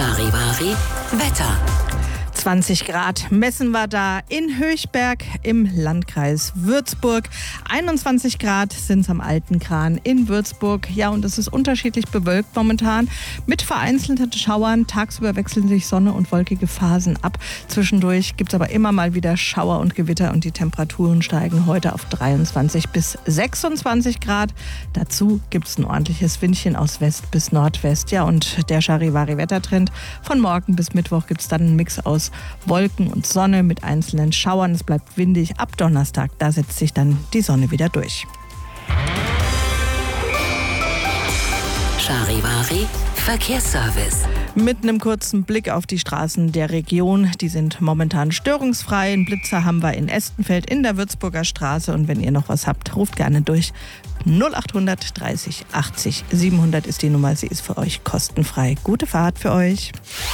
Charivari Wetter. 20 Grad messen wir da in Höchberg im Landkreis Würzburg. 21 Grad sind es am Alten Kran in Würzburg. Ja, und es ist unterschiedlich bewölkt momentan mit vereinzelten Schauern. Tagsüber wechseln sich Sonne und wolkige Phasen ab. Zwischendurch gibt es aber immer mal wieder Schauer und Gewitter und die Temperaturen steigen heute auf 23 bis 26 Grad. Dazu gibt es ein ordentliches Windchen aus West bis Nordwest. Ja, und der Charivari-Wettertrend von morgen bis Mittwoch gibt es dann einen Mix aus Wolken und Sonne mit einzelnen Schauern. Es bleibt windig. Ab Donnerstag, da setzt sich dann die Sonne wieder durch. Charivari Verkehrsservice. Mit einem kurzen Blick auf die Straßen der Region. Die sind momentan störungsfrei. Einen Blitzer haben wir in Estenfeld in der Würzburger Straße. Und wenn ihr noch was habt, ruft gerne durch. 0800 30 80 700 ist die Nummer. Sie ist für euch kostenfrei. Gute Fahrt für euch.